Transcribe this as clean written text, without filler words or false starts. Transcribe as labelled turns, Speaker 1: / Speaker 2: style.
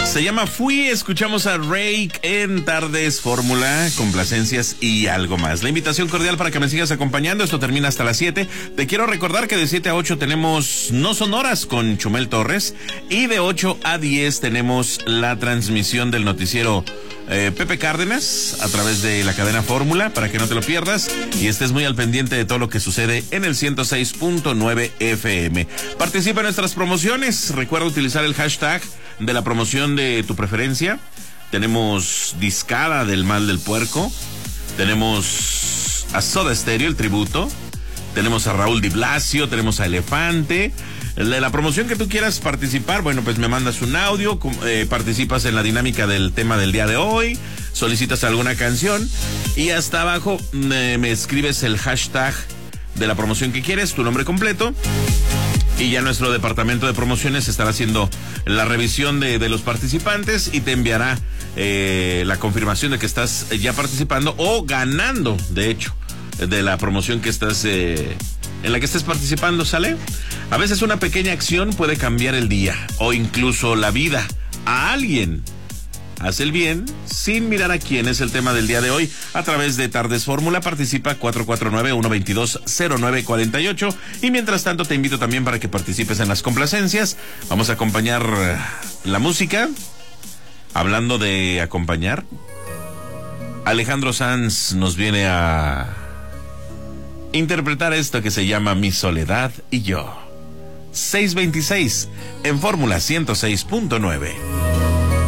Speaker 1: Se llama Fui, escuchamos a Rake en Tardes Fórmula, complacencias y algo más. La invitación cordial para que me sigas acompañando, esto termina hasta las 7. Te quiero recordar que de 7 a 8 tenemos No Sonoras con Chumel Torres y de 8 a 10 tenemos la transmisión del noticiero Pepe Cárdenas a través de la cadena Fórmula para que no te lo pierdas y estés muy al pendiente de todo lo que sucede en el 106.9 FM. Participa en nuestras promociones, recuerda utilizar el hashtag de la promoción de tu preferencia. Tenemos Discada del Mal del Puerco, tenemos a Soda Stereo, el tributo, tenemos a Raúl Di Blasio, tenemos a Elefante. De la promoción que tú quieras participar, bueno, pues me mandas un audio, participas en la dinámica del tema del día de hoy, solicitas alguna canción y hasta abajo me escribes el hashtag de la promoción que quieres, tu nombre completo. Y ya nuestro departamento de promociones estará haciendo la revisión de los participantes y te enviará la confirmación de que estás ya participando o ganando, de hecho, de la promoción que estás en la que estés participando, ¿sale? A veces una pequeña acción puede cambiar el día o incluso la vida a alguien. Haz el bien sin mirar a quién. Es el tema del día de hoy. A través de Tardes Fórmula participa 449-122-0948. Y mientras tanto te invito también para que participes en las complacencias. Vamos a acompañar la música. Hablando de acompañar, Alejandro Sanz nos viene a interpretar esto que se llama Mi Soledad y Yo. 6:26 en Fórmula 106.9.